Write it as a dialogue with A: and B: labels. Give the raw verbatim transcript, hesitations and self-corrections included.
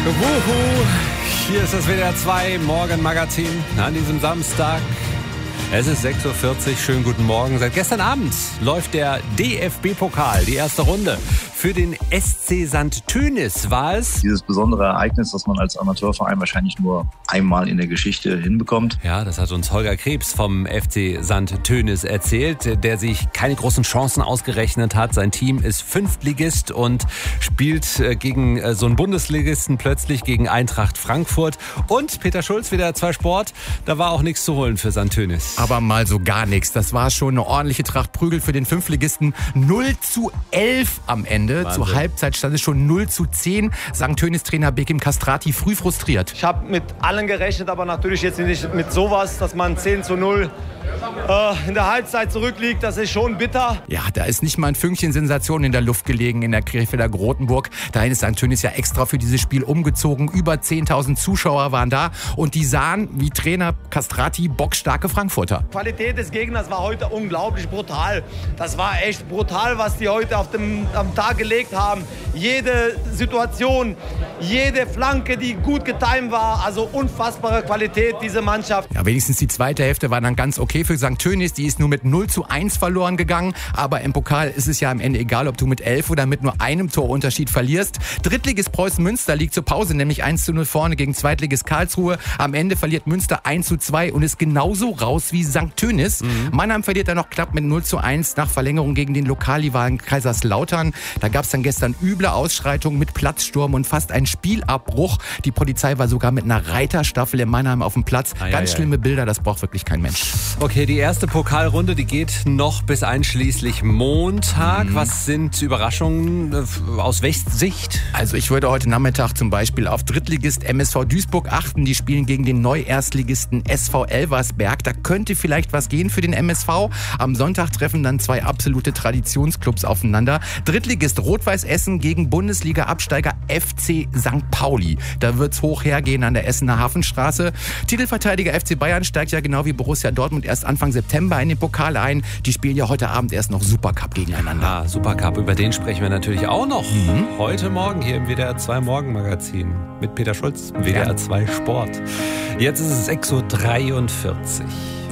A: Wuhu, hier ist das W D R zwei Morgenmagazin an diesem Samstag. Es ist sechs Uhr vierzig, schönen guten Morgen. Seit gestern Abend läuft der D F B-Pokal, die erste Runde. Für den S C Sankt Tönis war es
B: dieses besondere Ereignis, das man als Amateurverein wahrscheinlich nur einmal in der Geschichte hinbekommt.
A: Ja, das hat uns Holger Krebs vom F C Sankt Tönis erzählt, der sich keine großen Chancen ausgerechnet hat. Sein Team ist Fünftligist und spielt gegen so einen Bundesligisten plötzlich gegen Eintracht Frankfurt. Und Peter Schulz, W D R zwei Sport, da war auch nichts zu holen für Sankt Tönis.
C: Aber mal so gar nichts. Das war schon eine ordentliche Tracht Prügel für den Fünftligisten. null zu elf am Ende.
A: Wahnsinn.
C: Zur Halbzeit stand es schon null zu zehn. Sankt Tönis Trainer Bekim Castrati früh frustriert.
D: Ich habe mit allen gerechnet, aber natürlich jetzt nicht mit sowas, dass man zehn zu null äh, in der Halbzeit zurückliegt. Das ist schon bitter.
C: Ja, da ist nicht mal ein Fünkchen Sensation in der Luft gelegen in der Krefelder Grotenburg. Dahin ist Sankt Tönis ja extra für dieses Spiel umgezogen. Über zehntausend Zuschauer waren da und die sahen, wie Trainer Castrati, bockstarke Frankfurter.
D: Die Qualität des Gegners war heute unglaublich brutal. Das war echt brutal, was die heute auf dem am Tag gelegt haben. Jede Situation, jede Flanke, die gut getimt war. Also unfassbare Qualität, diese Mannschaft.
C: Ja, wenigstens die zweite Hälfte war dann ganz okay für Sankt Tönis. Die ist nur mit null zu eins verloren gegangen. Aber im Pokal ist es ja am Ende egal, ob du mit elf oder mit nur einem Torunterschied verlierst. Drittligist Preußen Münster liegt zur Pause, nämlich eins zu null vorne gegen Zweitligist Karlsruhe. Am Ende verliert Münster eins zu zwei und ist genauso raus wie Sankt Tönis. Mhm. Mannheim verliert dann noch knapp mit null zu eins nach Verlängerung gegen den Lokalrivalen Kaiserslautern. Da gab es dann gestern üble Ausschreitungen mit Platzsturm und fast einen Spielabbruch. Die Polizei war sogar mit einer Reiterstaffel in Mannheim auf dem Platz.
A: Ah,
C: Ganz
A: ja,
C: schlimme
A: ja.
C: Bilder, das braucht wirklich kein Mensch.
A: Okay, die erste Pokalrunde, die geht noch bis einschließlich Montag. Mhm. Was sind Überraschungen aus Westsicht?
C: Also ich würde heute Nachmittag zum Beispiel auf Drittligist M S V Duisburg achten. Die spielen gegen den Neu-Erstligisten S V Elversberg. Da könnte vielleicht was gehen für den M S V. Am Sonntag treffen dann zwei absolute Traditionsclubs aufeinander. Drittligist Rot-Weiß Essen gegen Bundesliga-Absteiger F C Sankt Pauli. Da wird's hoch hergehen an der Essener Hafenstraße. Titelverteidiger F C Bayern steigt ja genau wie Borussia Dortmund erst Anfang September in den Pokal ein. Die spielen ja heute Abend erst noch Supercup gegeneinander.
A: Ah, Supercup, über den sprechen wir natürlich auch noch. Mhm. Heute Morgen hier im W D R zwei Morgenmagazin mit Peter Schulz, W D R zwei Sport. Jetzt ist es sechs Uhr dreiundvierzig.